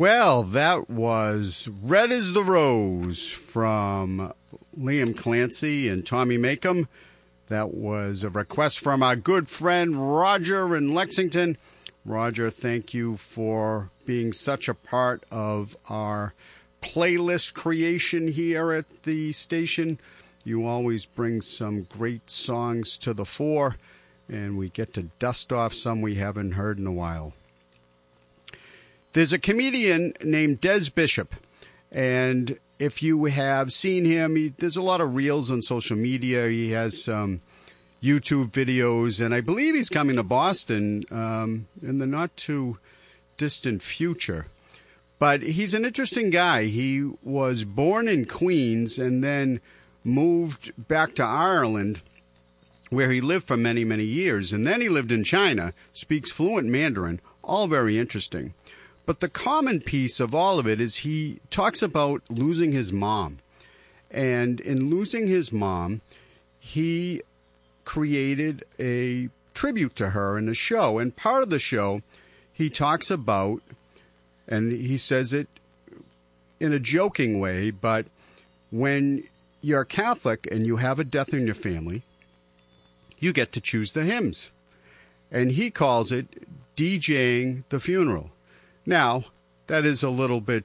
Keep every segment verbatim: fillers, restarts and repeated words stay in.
Well, that was Red as the Rose from Liam Clancy and Tommy Makem. That was a request from our good friend Roger in Lexington. Roger, thank you for being such a part of our playlist creation here at the station. You always bring some great songs to the fore, and we get to dust off some we haven't heard in a while. There's a comedian named Des Bishop, and if you have seen him, he, there's a lot of reels on social media. He has some YouTube videos, and I believe he's coming to Boston um, in the not-too-distant future. But he's an interesting guy. He was born in Queens and then moved back to Ireland, where he lived for many, many years. And then he lived in China, speaks fluent Mandarin, all very interesting. But the common piece of all of it is he talks about losing his mom. And in losing his mom, he created a tribute to her in a show. And part of the show, he talks about, and he says it in a joking way, but when you're Catholic and you have a death in your family, you get to choose the hymns. And he calls it DJing the funeral. Now, that is a little bit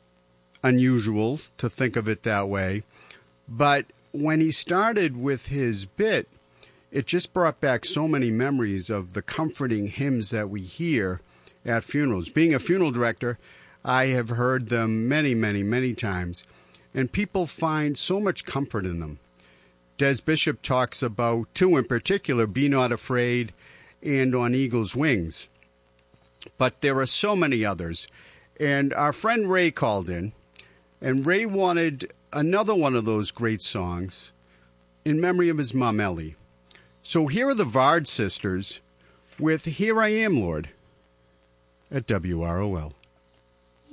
unusual to think of it that way, but when he started with his bit, it just brought back so many memories of the comforting hymns that we hear at funerals. Being a funeral director, I have heard them many, many, many times, and people find so much comfort in them. Des Bishop talks about two in particular, Be Not Afraid and On Eagle's Wings. But there are so many others. And our friend Ray called in, and Ray wanted another one of those great songs in memory of his mom, Ellie. So here are the Vard sisters with Here I Am, Lord, at W R O L.